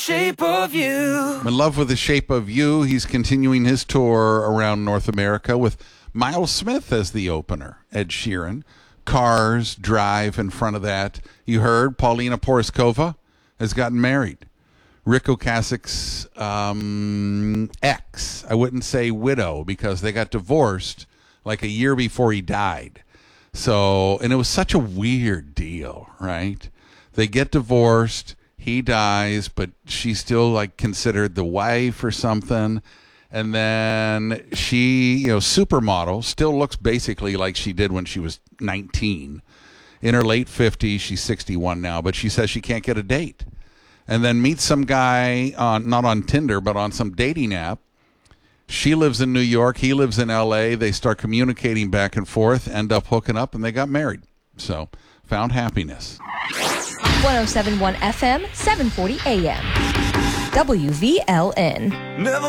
Shape of You. I'm in love with the Shape of You. He's continuing his tour around North America with Miles Smith as the opener. Ed Sheeran. Cars, Drive in front of that. You heard Paulina Poroskova has gotten married. Rick Ocasek's ex, I wouldn't say widow, because they got divorced like a year before he died. So, and it was such a weird deal, right? They get divorced, he dies, but she's still like considered the wife or something. And then she, supermodel, still looks basically like she did when she was 19. In her late 50s, she's 61 now, but she says she can't get a date. And then meets some guy, not on Tinder, but on some dating app. She lives in New York. He lives in L.A. They start communicating back and forth, end up hooking up, and they got married. So, found happiness. 107.1 FM, 740 AM. WVLN. Never